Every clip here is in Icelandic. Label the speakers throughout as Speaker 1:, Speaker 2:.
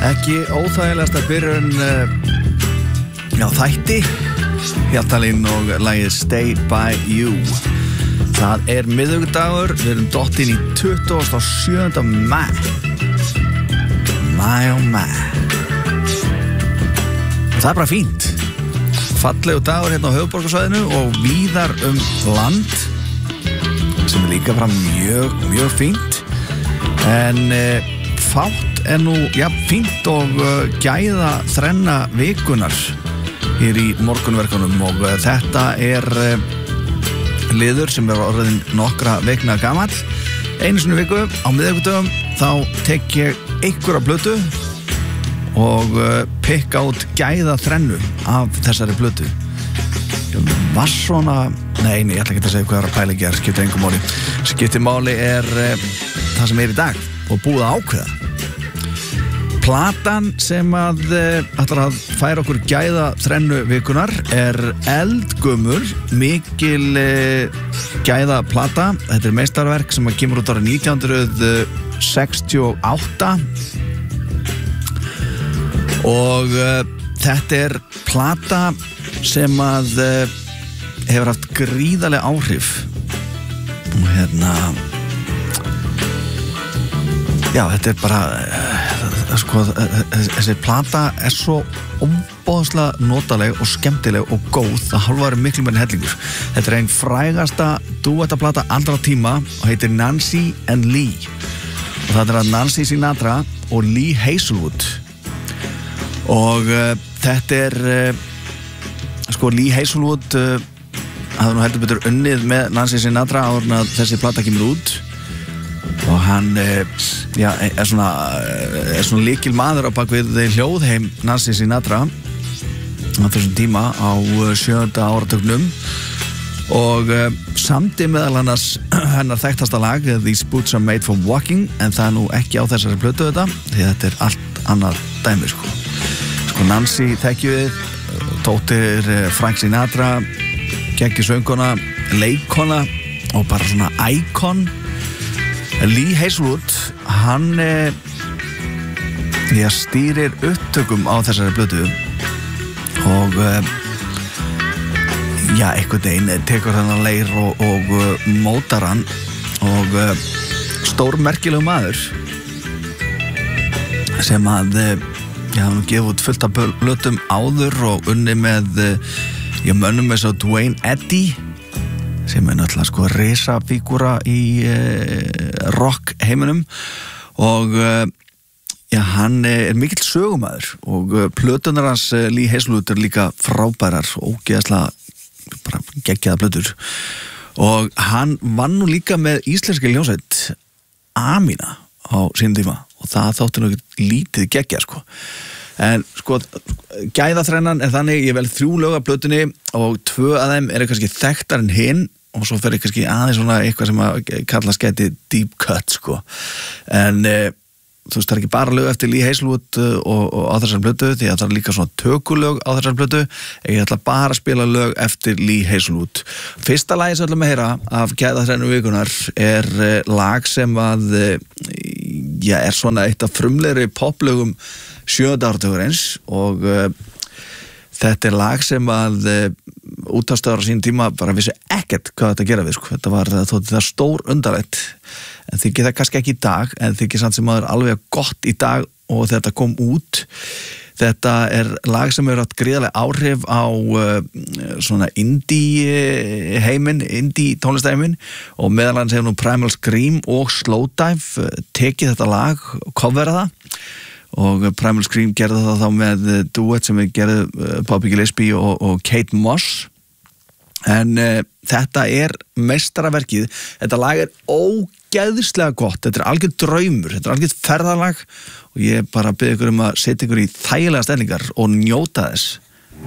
Speaker 1: Ekki óþægilegasta byrjun þætti Hjaltalín og lagið Stay By You. Það miðvikudagur, við erum dottin í 27. maí. Það bara fínt. Fallegu dagur hérna á höfuðborgarsvæðinu og víðar land sem líka bara mjög fínt. En fátt nú fínt og gæða þrenna vikunar hér í morgunverkunum og þetta liður sem orðin nokkra vikna gamall. Einu sinni viku á miðvikudögum þá tek ég einhverja plötu og pikka út gæða þrennu af þessari plötu. Var svona Nei, ég ætla ekki að segja hvað að pæla ekki skiptir engu máli. Skiptir máli það sem í dag og búið að ákveða. Platan sem ætlar að færa okkur gæða þrennu vikunar eldgömul, mikil gæða plata. Þetta meistarverk sem kemur út árið 1968 og þetta plata sem hefur haft gríðarleg áhrif og þetta bara þessi plata svo óbóðslega notaleg og skemmtileg og góð að hálfa miklu meira en hellingur. Þetta ein frægasta dúettaplata allra tíma og heitir Nancy and Lee og það Nancy Sinatra og Lee Hazelwood og þetta Lee Hazelwood hafði nú heldur betur unnið með Nancy Sinatra áður en að þessi plata kemur út og hann svona líkil maður á bakvið hljóðheim Nancy Sinatra á þessum tíma á 7. áratugnum og samdi meðal annars hennar þekktasta lag These Boots Are Made For Walking en það nú ekki á þessari plötu þetta því þetta allt annað dæmi Nancy þekkjum við dóttir Frank Sinatra geggjur söngkona, leikkona og bara svona íkon. Lee Hazelwood hann stýrir upptökum á þessari plötu og einhvern veginn tekur þennan leir og mótar hann og stórmerkilegur maður sem hann gefið út fullt af plötum áður og unni með mönnum eins og Dwayne Eddy sem náttúrulega risafígúra í rock heiminum og hann mikill sögumaður og plötunar hans Lee Hazelwood líka frábærar og ógeðslega bara geggjaða plötur og hann vann nú líka með íslenski hljómsveit Amina á sínum tíma og það þótti nú lítið geggjað en gæðaþrennan þannig ég vel 3 lög af plötunni og 2 af þeim kannski þekktar en hinn og svo fer ég kannski aðeins svona eitthvað sem að kallast gæti deep cut en þú veist það ekki bara lög eftir Lee Hazelwood og á þessari plötu því að það líka svona tökulög á þessari plötu ég ætla bara að spila lög eftir Lee Hazelwood. Fyrsta lagi sem ætlum að heyra af gæðaþrennu vikunar lag sem að svona eitt af frumlegri poplögum 7. áratugarins og þetta lag sem að útvarpsstöðvar á sínum tíma bara vissi ekkert hvað þetta gera við þetta var það stór undarlegt en þykir það kannski ekki í dag en þykir samt sem aður alveg gott í dag og þetta kom út þetta lag sem hefur haft gríðarlega áhrif á svona indie heimin indie tónlistaheimin og meðal annars hefur nú Primal Scream og Slowdive tekið þetta lag og coverað það og Primal Scream gerði það þá með duett sem við gerði Bobby Gillespie og Kate Moss en þetta meistaraverkið þetta lag ógeðslega gott þetta algjör draumur, þetta algjör ferðalag og ég bara bið ykkur að setja ykkur í þægilega stellingar og njóta þess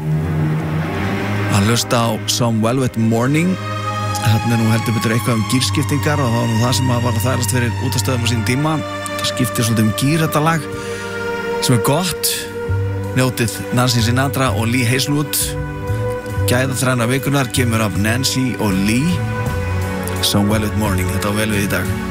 Speaker 1: að hlusta á Some Velvet Morning hérna nú heldur betur eitthvað gírskiptingar og það var nú það sem var að þælast fyrir útastöðum á sín tíma það skiptir svolítið gír þetta lag sem gott njótið Nancy Sinatra og Lee Hazelwood gæðaþrenna vikunar kemur af Nancy og Lee Some Velvet Morning, þetta var vel við í dag